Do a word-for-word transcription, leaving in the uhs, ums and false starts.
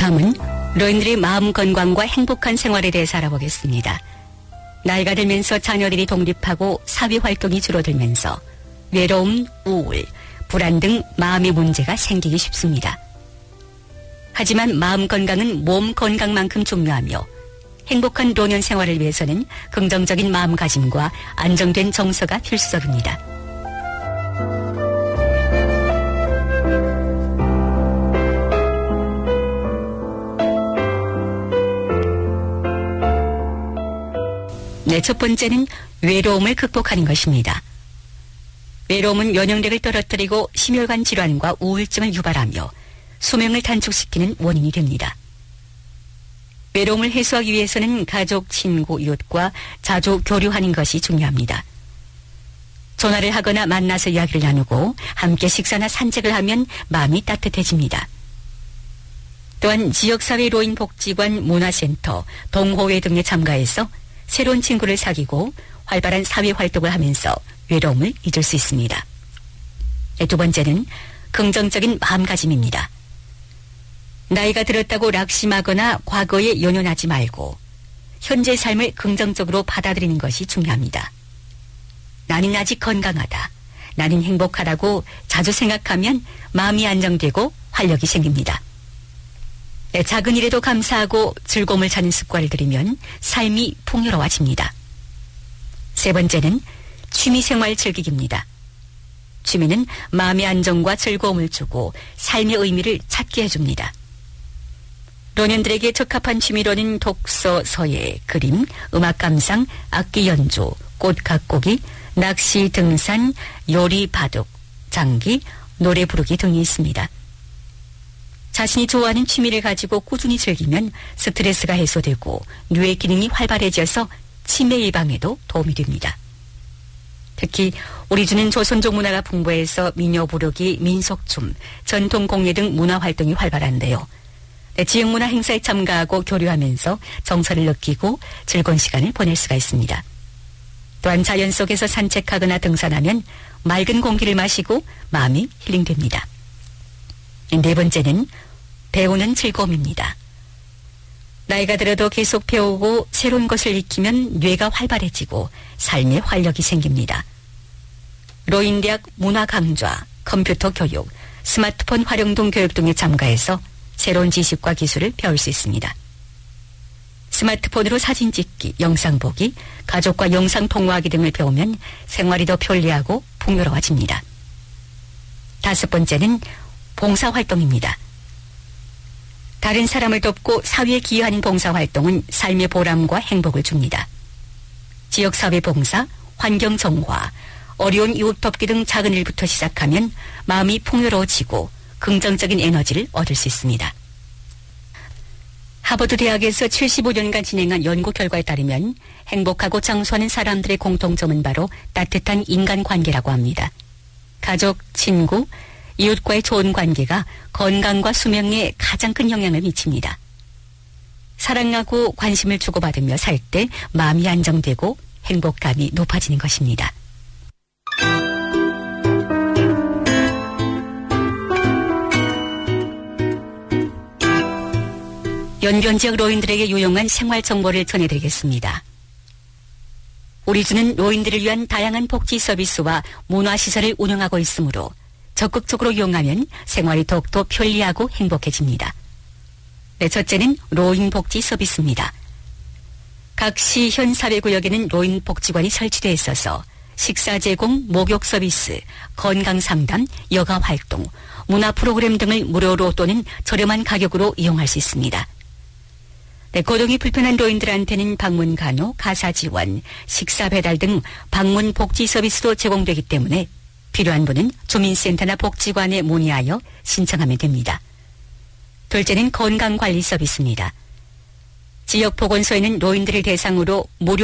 다음은 노인들의 마음 건강과 행복한 생활에 대해서 알아보겠습니다. 나이가 들면서 자녀들이 독립하고 사회활동이 줄어들면서 외로움, 우울, 불안 등 마음의 문제가 생기기 쉽습니다. 하지만 마음 건강은 몸 건강만큼 중요하며 행복한 노년 생활을 위해서는 긍정적인 마음가짐과 안정된 정서가 필수적입니다. 네, 첫 번째는 외로움을 극복하는 것입니다. 외로움은 면역력을 떨어뜨리고 심혈관 질환과 우울증을 유발하며 수명을 단축시키는 원인이 됩니다. 외로움을 해소하기 위해서는 가족, 친구, 이웃과 자주 교류하는 것이 중요합니다. 전화를 하거나 만나서 이야기를 나누고 함께 식사나 산책을 하면 마음이 따뜻해집니다. 또한 지역사회 노인복지관, 문화센터, 동호회 등에 참가해서 새로운 친구를 사귀고 활발한 사회활동을 하면서 외로움을 잊을 수 있습니다. 두 번째는 긍정적인 마음가짐입니다. 나이가 들었다고 낙심하거나 과거에 연연하지 말고 현재 삶을 긍정적으로 받아들이는 것이 중요합니다. 나는 아직 건강하다, 나는 행복하다고 자주 생각하면 마음이 안정되고 활력이 생깁니다. 작은 일에도 감사하고 즐거움을 찾는 습관을 들이면 삶이 풍요로워집니다. 세 번째는 취미생활 즐기기입니다. 취미는 마음의 안정과 즐거움을 주고 삶의 의미를 찾게 해줍니다. 노년들에게 적합한 취미로는 독서, 서예, 그림, 음악 감상, 악기 연주, 꽃 가꾸기, 낚시, 등산, 요리, 바둑, 장기, 노래 부르기 등이 있습니다. 자신이 좋아하는 취미를 가지고 꾸준히 즐기면 스트레스가 해소되고 뇌의 기능이 활발해져서 치매 예방에도 도움이 됩니다. 특히 우리 주는 조선족 문화가 풍부해서 민요 부르기, 민속춤, 전통공예 등 문화활동이 활발한데요. 지역문화 행사에 참가하고 교류하면서 정서를 느끼고 즐거운 시간을 보낼 수가 있습니다. 또한 자연 속에서 산책하거나 등산하면 맑은 공기를 마시고 마음이 힐링됩니다. 네 번째는 배우는 즐거움입니다. 나이가 들어도 계속 배우고 새로운 것을 익히면 뇌가 활발해지고 삶에 활력이 생깁니다. 노인대학 문화 강좌, 컴퓨터 교육, 스마트폰 활용 등 교육 등에 참가해서 새로운 지식과 기술을 배울 수 있습니다. 스마트폰으로 사진 찍기, 영상 보기, 가족과 영상 통화하기 등을 배우면 생활이 더 편리하고 풍요로워집니다. 다섯 번째는 봉사활동입니다. 다른 사람을 돕고 사회에 기여하는 봉사활동은 삶의 보람과 행복을 줍니다. 지역사회 봉사, 환경정화, 어려운 이웃 돕기 등 작은 일부터 시작하면 마음이 풍요로워지고 긍정적인 에너지를 얻을 수 있습니다. 하버드 대학에서 칠십오 년간 진행한 연구 결과에 따르면 행복하고 장수하는 사람들의 공통점은 바로 따뜻한 인간관계라고 합니다. 가족, 친구, 이웃과의 좋은 관계가 건강과 수명에 가장 큰 영향을 미칩니다. 사랑하고 관심을 주고받으며 살 때 마음이 안정되고 행복감이 높아지는 것입니다. 연변 지역 노인들에게 유용한 생활 정보를 전해드리겠습니다. 우리 주는 노인들을 위한 다양한 복지 서비스와 문화시설을 운영하고 있으므로 적극적으로 이용하면 생활이 더욱더 편리하고 행복해집니다. 네, 첫째는 노인복지 서비스입니다. 각 시, 현 사회구역에는 노인복지관이 설치되어 있어서 식사 제공, 목욕 서비스, 건강상담, 여가활동, 문화 프로그램 등을 무료로 또는 저렴한 가격으로 이용할 수 있습니다. 네, 거동이 불편한 노인들한테는 방문 간호, 가사 지원, 식사 배달 등 방문 복지 서비스도 제공되기 때문에 필요한 분은 주민센터나 복지관에 문의하여 신청하면 됩니다. 둘째는 건강관리 서비스입니다. 지역 보건소에는 노인들을 대상으로 무료